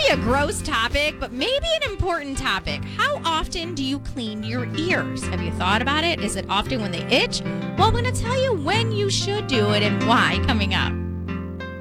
a gross topic, but maybe an important topic. How often do you clean your ears? Have you thought about it? Is it often when they itch? Well, I'm going to tell you when you should do it and why coming up.